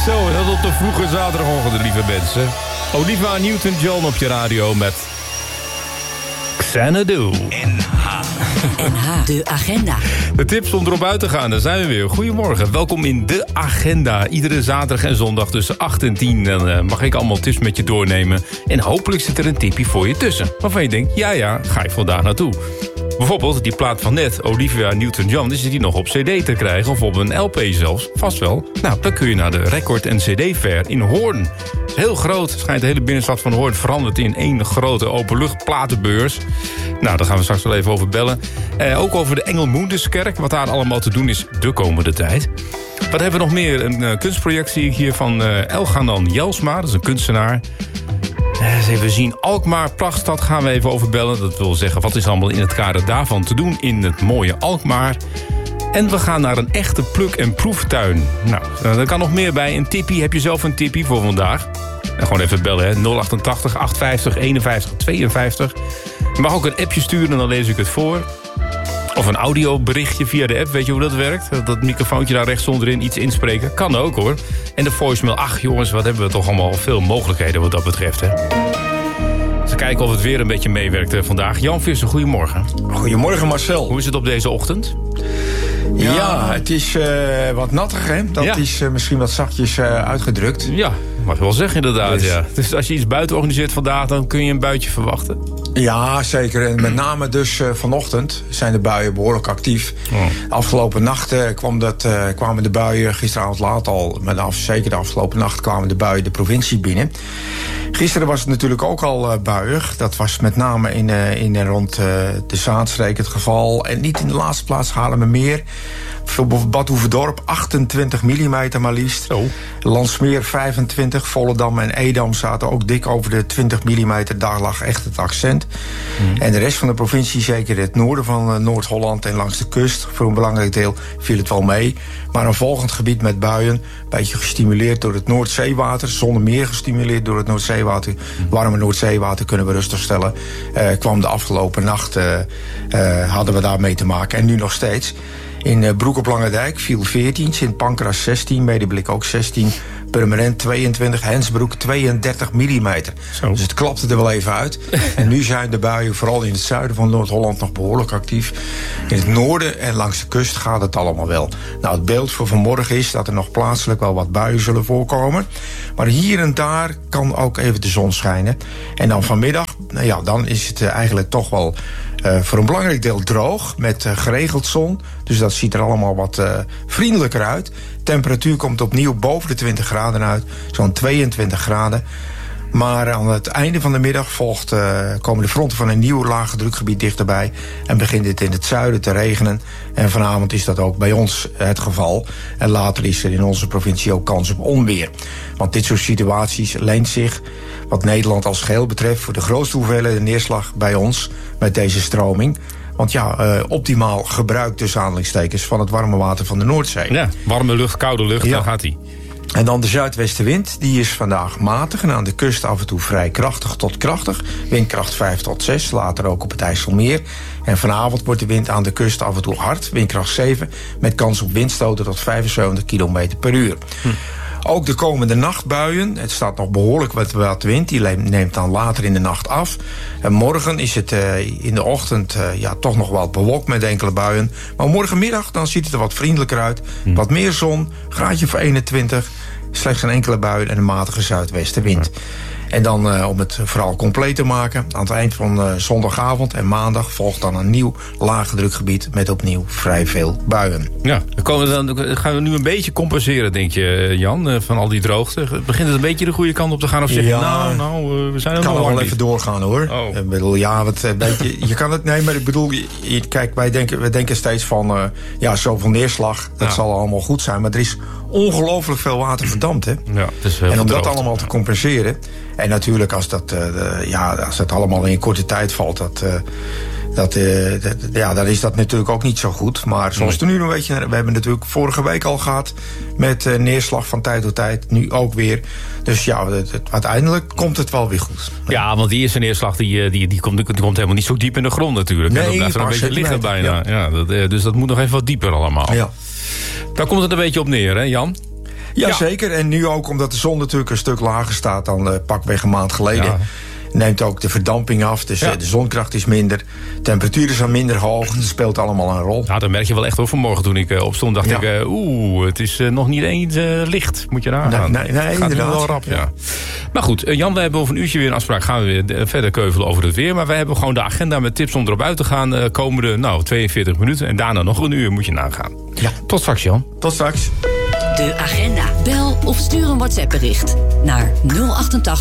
Zo, dat op de vroege zaterdagochtend, lieve mensen. Olivia Newton-John op je radio met Xanadu. NH, de agenda. De tips om erop uit te gaan, daar zijn we weer. Goedemorgen, welkom in de agenda. Iedere zaterdag en zondag tussen 8 en 10. Dan mag ik allemaal tips met je doornemen. En hopelijk zit er een tipje voor je tussen. Waarvan je denkt, ja, ga ik vandaag naartoe. Bijvoorbeeld die plaat van net, Olivia Newton-John... is die nog op cd te krijgen of op een LP zelfs? Vast wel. Nou, dan kun je naar de Record en CD Fair in Hoorn. Heel groot, schijnt de hele binnenstad van Hoorn veranderd... in één grote openluchtplatenbeurs. Nou, daar gaan we straks wel even over bellen. Ook over de Engelmoendeskerk, wat daar allemaal te doen is de komende tijd. Wat hebben we nog meer? Een kunstproject zie ik hier van Elganan Jelsma, dat is een kunstenaar... Eens even zien, Alkmaar, prachtstad, gaan we even over bellen. Dat wil zeggen, wat is allemaal in het kader daarvan te doen in het mooie Alkmaar. En we gaan naar een echte pluk- en proeftuin. Nou, daar kan nog meer bij. Een tippie, heb je zelf een tippie voor vandaag? En gewoon even bellen, hè. 088 850 51 52. Je mag ook een appje sturen en dan lees ik het voor. Of een audioberichtje via de app, weet je hoe dat werkt? Dat microfoontje daar rechts onderin iets inspreken. Kan ook, hoor. En de voicemail, ach jongens, wat hebben we toch allemaal veel mogelijkheden wat dat betreft, hè? Dus kijken of het weer een beetje meewerkt vandaag. Jan Visser, goedemorgen. Goedemorgen, Marcel. Hoe is het op deze ochtend? Ja, het is wat nattig, hè? Dat is misschien wat zachtjes uitgedrukt. Ja, mag je wel zeggen inderdaad, ja. Dus als je iets buiten organiseert vandaag, dan kun je een buitje verwachten? Ja, zeker. En met name dus vanochtend zijn de buien behoorlijk actief. Afgelopen nacht kwamen de buien, gisteravond laat al... maar zeker de afgelopen nacht kwamen de buien de provincie binnen. Gisteren was het natuurlijk ook al buiig. Dat was met name in en rond de Zaanstreek het geval. En niet in de laatste plaats Haarlemmermeer. Bad Hoeverdorp 28 mm maar liefst. Oh. Landsmeer 25. Volendam en Edam zaten ook dik over de 20 mm. Daar lag echt het accent. En de rest van de provincie, zeker het noorden van Noord-Holland en langs de kust... voor een belangrijk deel viel het wel mee. Maar een volgend gebied met buien, een beetje gestimuleerd door het Noordzeewater... zonder meer gestimuleerd door het Noordzeewater... warme Noordzeewater kunnen we rustig stellen... kwam de afgelopen nacht, hadden we daarmee te maken. En nu nog steeds. In Broek op Langendijk viel 14, Sint Pancras 16, Medeblik ook 16... Purmerend 22, Hensbroek 32 mm. Dus het klapte er wel even uit. En nu zijn de buien vooral in het zuiden van Noord-Holland nog behoorlijk actief. In het noorden en langs de kust gaat het allemaal wel. Nou, het beeld voor vanmorgen is dat er nog plaatselijk wel wat buien zullen voorkomen. Maar hier en daar kan ook even de zon schijnen. En dan vanmiddag, nou ja, dan is het eigenlijk toch wel... voor een belangrijk deel droog, met geregeld zon. Dus dat ziet er allemaal wat vriendelijker uit. Temperatuur komt opnieuw boven de 20 graden uit. Zo'n 22 graden. Maar aan het einde van de middag komen de fronten van een nieuw lage drukgebied dichterbij. En begint het in het zuiden te regenen. En vanavond is dat ook bij ons het geval. En later is er in onze provincie ook kans op onweer. Want dit soort situaties leent zich, wat Nederland als geheel betreft... voor de grootste hoeveelheid neerslag bij ons met deze stroming. Want ja, optimaal gebruik tussen aanhalingstekens van het warme water van de Noordzee. Ja, warme lucht, koude lucht, daar gaat hij. En dan de zuidwestenwind, die is vandaag matig... en aan de kust af en toe vrij krachtig tot krachtig. Windkracht 5 tot 6, later ook op het IJsselmeer. En vanavond wordt de wind aan de kust af en toe hard, windkracht 7... met kans op windstoten tot 75 km per uur. Ook de komende nacht buien. Het staat nog behoorlijk wat wind. Die neemt dan later in de nacht af. En morgen is het in de ochtend toch nog wel bewolkt met enkele buien. Maar morgenmiddag dan ziet het er wat vriendelijker uit. Wat meer zon, graadje voor 21. Slechts een enkele bui en een matige zuidwestenwind. En dan om het verhaal compleet te maken... aan het eind van zondagavond en maandag... volgt dan een nieuw lage drukgebied... met opnieuw vrij veel buien. Ja, dan gaan we nu een beetje compenseren, denk je, Jan... van al die droogte. Begint het een beetje de goede kant op te gaan? Of zeg je, we zijn er nog wel even doorgaan, hoor. Oh. Ik bedoel, je kan het... Nee, maar ik bedoel, kijk, wij denken steeds van... zoveel neerslag, dat zal allemaal goed zijn. Maar er is ongelooflijk veel water verdampt, hè? Ja, het is en om dat allemaal te compenseren... En natuurlijk, als dat allemaal in korte tijd valt... dan is dat natuurlijk ook niet zo goed. Maar zoals het er nu een beetje... We hebben natuurlijk vorige week al gehad... met neerslag van tijd tot tijd. Nu ook weer. Dus ja, uiteindelijk komt het wel weer goed. Ja, want die eerste neerslag die komt helemaal niet zo diep in de grond natuurlijk. Nee, dat blijft er een beetje liggen bijna. Ja. Dus dat moet nog even wat dieper allemaal. Ja. Daar komt het een beetje op neer, hè, Jan? Jazeker, en nu ook omdat de zon natuurlijk een stuk lager staat dan pakweg een maand geleden. Ja. Neemt ook de verdamping af, dus de zonkracht is minder. Temperaturen zijn minder hoog, dat speelt allemaal een rol. Ja, dat merk je wel echt hoor. Vanmorgen toen ik opstond dacht ik... het is nog niet eens licht. Moet je nagaan. Nee, gaat inderdaad. wel rap, ja. Maar goed, Jan, we hebben over een uurtje weer een afspraak. Gaan we weer verder keuvelen over het weer. Maar wij hebben gewoon de agenda met tips om erop uit te gaan. Komende 42 minuten. En daarna nog een uur moet je nagaan. Ja. Tot straks, Jan. Tot straks. De agenda. Bel of stuur een WhatsApp-bericht naar 088